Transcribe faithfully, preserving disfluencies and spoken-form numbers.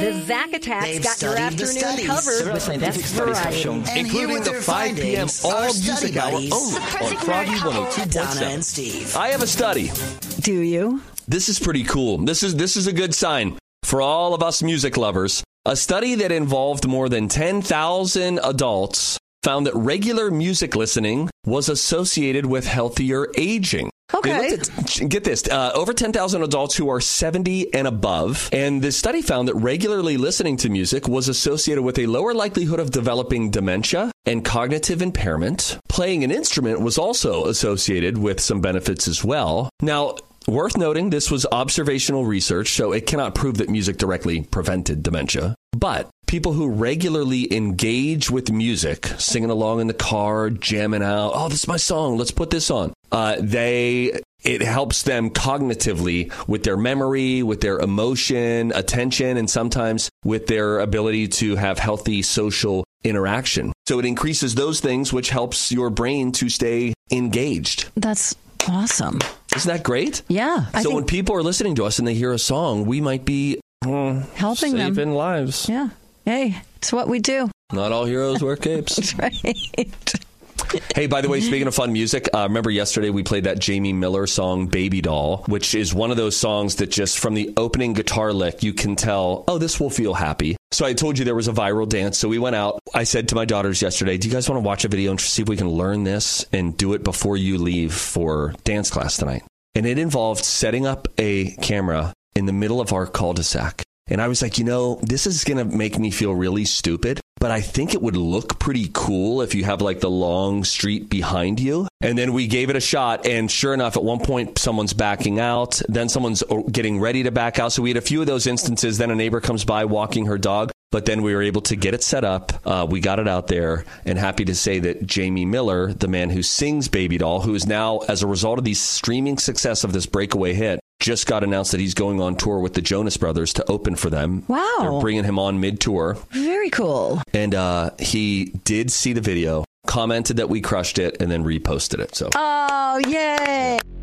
The Zack Attacks They've got your studied the afternoon studies. covered with the best variety. And here including with the their five p.m. findings are all study music hour only buddies, on Froggy one oh two point Donna seven. and Steve. I have a study. Do you? This is pretty cool. This is this is a good sign for all of us music lovers. A study that involved more than ten thousand adults found that regular music listening was associated with healthier aging. Okay. They looked at, get this, uh, over ten thousand adults who are seventy and above. And the study found that regularly listening to music was associated with a lower likelihood of developing dementia and cognitive impairment. Playing an instrument was also associated with some benefits as well. Now, worth noting, this was observational research, so it cannot prove that music directly prevented dementia. But people who regularly engage with music, singing along in the car, jamming out, oh, this is my song, let's put this on. Uh, they, it helps them cognitively with their memory, with their emotion, attention, and sometimes with their ability to have healthy social interaction. So it increases those things, which helps your brain to stay engaged. That's awesome. Isn't that great? Yeah. I so think when people are listening to us and they hear a song, we might be mm, helping saving them. lives. Yeah. Hey, it's what we do. Not all heroes wear capes. That's right. Hey, by the way, speaking of fun music, uh, remember yesterday we played that Jamie Miller song, Baby Doll, which is one of those songs that just from the opening guitar lick, you can tell, oh, this will feel happy. So I told you there was a viral dance. So we went out. I said to my daughters yesterday, do you guys want to watch a video and see if we can learn this and do it before you leave for dance class tonight? And it involved setting up a camera in the middle of our cul-de-sac. And I was like, you know, this is going to make me feel really stupid, but I think it would look pretty cool if you have like the long street behind you. And then we gave it a shot. And sure enough, at one point, someone's backing out. Then someone's getting ready to back out. So we had a few of those instances. Then a neighbor comes by walking her dog. But then we were able to get it set up. Uh, we got it out there, and happy to say that Jamie Miller, the man who sings Baby Doll, who is now, as a result of the streaming success of this breakaway hit, just got announced that he's going on tour with the Jonas Brothers to open for them. Wow. They're bringing him on mid-tour. Very cool. And uh, he did see the video, commented that we crushed it, and then reposted it. So, Oh, yay.